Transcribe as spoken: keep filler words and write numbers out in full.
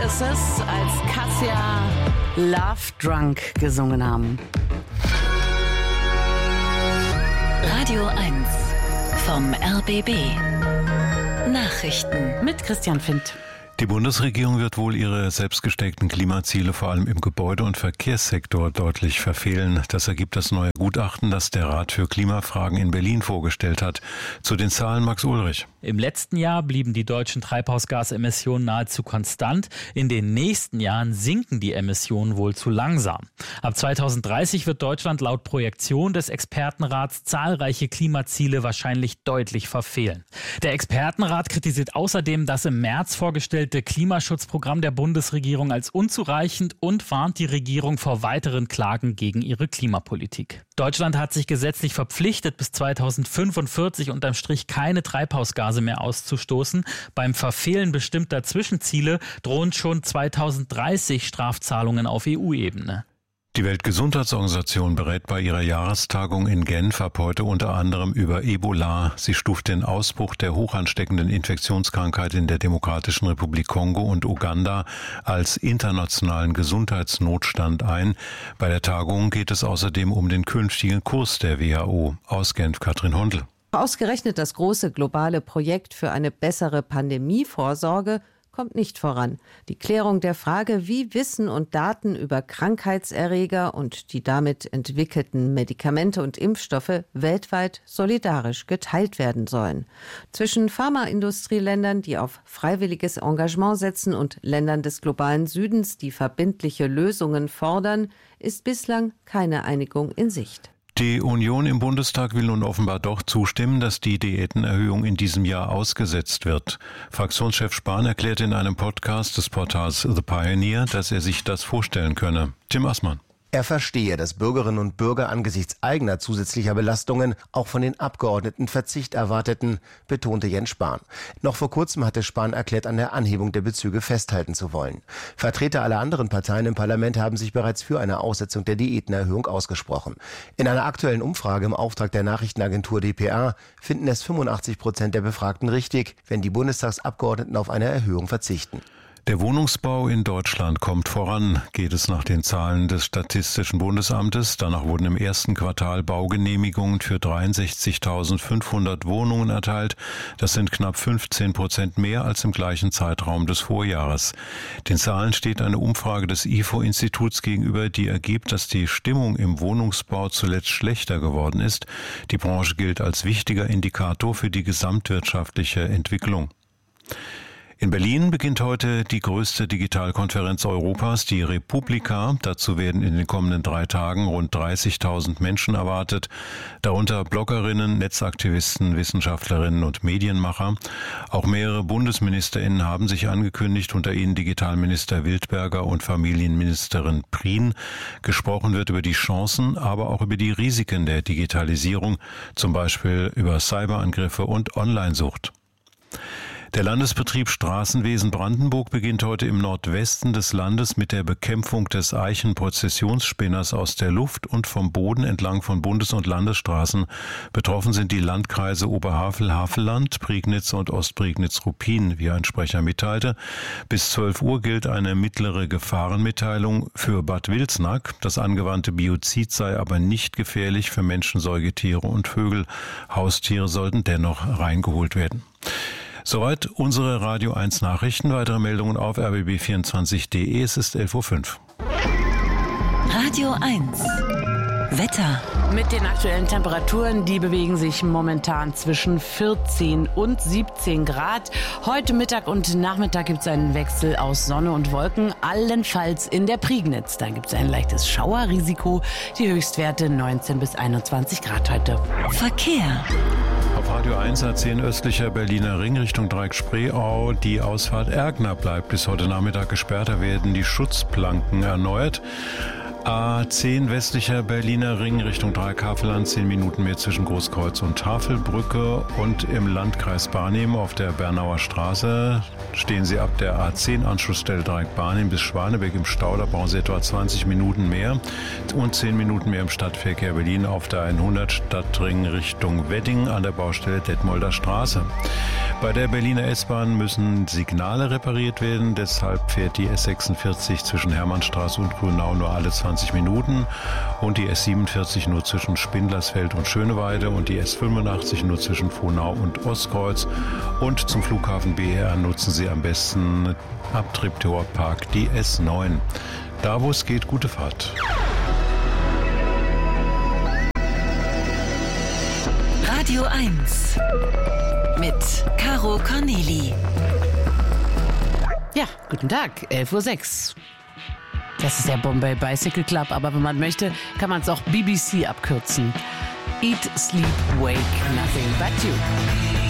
Genesis, als Cassia Love Drunk gesungen haben. Radio eins vom R B B. Nachrichten Mit Christian Findt. Die Bundesregierung wird wohl ihre selbstgesteckten Klimaziele vor allem im Gebäude- und Verkehrssektor deutlich verfehlen. Das ergibt das neue Gutachten, das der Rat für Klimafragen in Berlin vorgestellt hat. Zu den Zahlen Max Ulrich. Im letzten Jahr blieben die deutschen Treibhausgasemissionen nahezu konstant. In den nächsten Jahren sinken die Emissionen wohl zu langsam. Ab zweitausenddreißig wird Deutschland laut Projektion des Expertenrats zahlreiche Klimaziele wahrscheinlich deutlich verfehlen. Der Expertenrat kritisiert außerdem das im März vorgestellte Klimaschutzprogramm der Bundesregierung als unzureichend und warnt die Regierung vor weiteren Klagen gegen ihre Klimapolitik. Deutschland hat sich gesetzlich verpflichtet, bis zweitausendfünfundvierzig unterm Strich keine Treibhausgase mehr auszustoßen. Beim Verfehlen bestimmter Zwischenziele drohen schon zweitausenddreißig Strafzahlungen auf E U-Ebene. Die Weltgesundheitsorganisation berät bei ihrer Jahrestagung in Genf ab heute unter anderem über Ebola. Sie stuft den Ausbruch der hochansteckenden Infektionskrankheit in der Demokratischen Republik Kongo und Uganda als internationalen Gesundheitsnotstand ein. Bei der Tagung geht es außerdem um den künftigen Kurs der W H O. Aus Genf, Katrin Hondel. Ausgerechnet das große globale Projekt für eine bessere Pandemievorsorge kommt nicht voran. Die Klärung der Frage, wie Wissen und Daten über Krankheitserreger und die damit entwickelten Medikamente und Impfstoffe weltweit solidarisch geteilt werden sollen. Zwischen Pharmaindustrieländern, die auf freiwilliges Engagement setzen, und Ländern des globalen Südens, die verbindliche Lösungen fordern, ist bislang keine Einigung in Sicht. Die Union im Bundestag will nun offenbar doch zustimmen, dass die Diätenerhöhung in diesem Jahr ausgesetzt wird. Fraktionschef Spahn erklärte in einem Podcast des Portals The Pioneer, dass er sich das vorstellen könne. Tim Assmann. Er verstehe, dass Bürgerinnen und Bürger angesichts eigener zusätzlicher Belastungen auch von den Abgeordneten Verzicht erwarteten, betonte Jens Spahn. Noch vor kurzem hatte Spahn erklärt, an der Anhebung der Bezüge festhalten zu wollen. Vertreter aller anderen Parteien im Parlament haben sich bereits für eine Aussetzung der Diätenerhöhung ausgesprochen. In einer aktuellen Umfrage im Auftrag der Nachrichtenagentur D P A finden es fünfundachtzig Prozent der Befragten richtig, wenn die Bundestagsabgeordneten auf eine Erhöhung verzichten. Der Wohnungsbau in Deutschland kommt voran, geht es nach den Zahlen des Statistischen Bundesamtes. Danach wurden im ersten Quartal Baugenehmigungen für dreiundsechzigtausendfünfhundert Wohnungen erteilt. Das sind knapp fünfzehn Prozent mehr als im gleichen Zeitraum des Vorjahres. Den Zahlen steht eine Umfrage des I F O-Instituts gegenüber, die ergibt, dass die Stimmung im Wohnungsbau zuletzt schlechter geworden ist. Die Branche gilt als wichtiger Indikator für die gesamtwirtschaftliche Entwicklung. In Berlin beginnt heute die größte Digitalkonferenz Europas, die Republika. Dazu werden in den kommenden drei Tagen rund dreißigtausend Menschen erwartet, darunter Bloggerinnen, Netzaktivisten, Wissenschaftlerinnen und Medienmacher. Auch mehrere BundesministerInnen haben sich angekündigt, unter ihnen Digitalminister Wildberger und Familienministerin Prien. Gesprochen wird über die Chancen, aber auch über die Risiken der Digitalisierung, zum Beispiel über Cyberangriffe und Onlinesucht. Der Landesbetrieb Straßenwesen Brandenburg beginnt heute im Nordwesten des Landes mit der Bekämpfung des Eichenprozessionsspinners aus der Luft und vom Boden entlang von Bundes- und Landesstraßen. Betroffen sind die Landkreise Oberhavel-Havelland, Prignitz und Ostprignitz-Ruppin, wie ein Sprecher mitteilte. Bis zwölf Uhr gilt eine mittlere Gefahrenmitteilung für Bad Wilsnack. Das angewandte Biozid sei aber nicht gefährlich für Menschen, Säugetiere und Vögel. Haustiere sollten dennoch reingeholt werden. Soweit unsere Radio eins Nachrichten. Weitere Meldungen auf r b b vierundzwanzig punkt d e. Es ist elf Uhr fünf. Radio eins Wetter. Mit den aktuellen Temperaturen, die bewegen sich momentan zwischen vierzehn und siebzehn Grad. Heute Mittag und Nachmittag gibt es einen Wechsel aus Sonne und Wolken, allenfalls in der Prignitz. Dann gibt es ein leichtes Schauerrisiko. Die Höchstwerte neunzehn bis einundzwanzig Grad heute. Verkehr. Auf Radio eins A zehn östlicher Berliner Ring Richtung Dreieck-Spreeau. Die Ausfahrt Ergner bleibt bis heute Nachmittag gesperrt. Da werden die Schutzplanken erneuert. A zehn westlicher Berliner Ring Richtung Dreihaveland, zehn Minuten mehr zwischen Großkreuz und Tafelbrücke. Und im Landkreis Barnim auf der Bernauer Straße stehen Sie ab der A zehn Anschlussstelle Dreieck Barnim bis Schwanebeck im Stau. Da brauchen Sie etwa zwanzig Minuten mehr und zehn Minuten mehr im Stadtverkehr Berlin auf der hundert Stadtring Richtung Wedding an der Baustelle Detmolder Straße. Bei der Berliner S-Bahn müssen Signale repariert werden, deshalb fährt die S sechsundvierzig zwischen Hermannstraße und Grünau nur alle zwanzig Minuten und die S siebenundvierzig nur zwischen Spindlersfeld und Schöneweide und die S fünfundachtzig nur zwischen Frohnau und Ostkreuz. Und zum Flughafen B E R nutzen Sie am besten ab Treptower Park die S neun. Da wo es geht, gute Fahrt. Radio eins mit Caro Corneli. Ja, guten Tag, elf Uhr sechs. Das ist der Bombay Bicycle Club, aber wenn man möchte, kann man es auch B B C abkürzen. Eat, sleep, wake, nothing but you.